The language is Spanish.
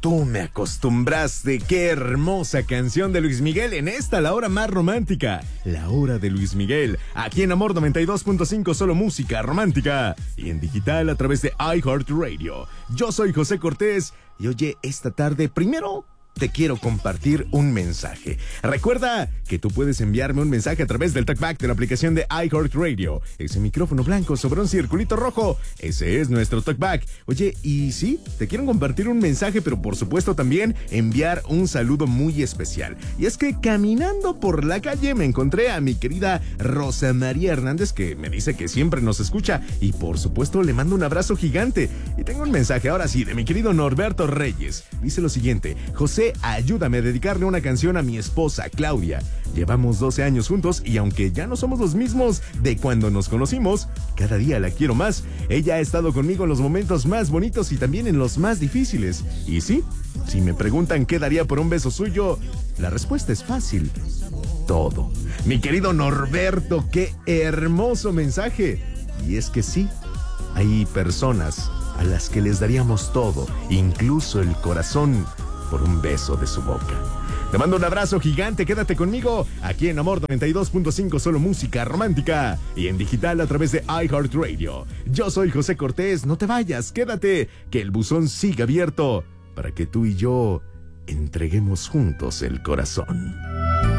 Tú me acostumbraste, qué hermosa canción de Luis Miguel en esta, la hora más romántica, la hora de Luis Miguel, aquí en Amor 92.5, solo música romántica, y en digital a través de iHeartRadio. Yo soy José Cortés, y oye, esta tarde, primero te quiero compartir un mensaje. Recuerda que tú puedes enviarme un mensaje a través del talkback de la aplicación de iHeartRadio. Ese micrófono blanco sobre un circulito rojo, ese es nuestro talkback. Oye, y sí, te quiero compartir un mensaje, pero por supuesto también enviar un saludo muy especial. Y es que caminando por la calle me encontré a mi querida Rosa María Hernández, que me dice que siempre nos escucha, y por supuesto le mando un abrazo gigante. Y tengo un mensaje ahora sí de mi querido Norberto Reyes. Dice lo siguiente: José, ayúdame a dedicarle una canción a mi esposa, Claudia. Llevamos 12 años juntos y aunque ya no somos los mismos de cuando nos conocimos, cada día la quiero más. Ella ha estado conmigo en los momentos más bonitos y también en los más difíciles. Y sí, si me preguntan qué daría por un beso suyo, la respuesta es fácil: todo. Mi querido Norberto, qué hermoso mensaje. Y es que sí, hay personas a las que les daríamos todo, incluso el corazón, por un beso de su boca. Te mando un abrazo gigante, quédate conmigo aquí en Amor 92.5, solo música romántica, y en digital a través de iHeartRadio. Yo soy José Cortés, no te vayas, quédate, que el buzón siga abierto para que tú y yo entreguemos juntos el corazón.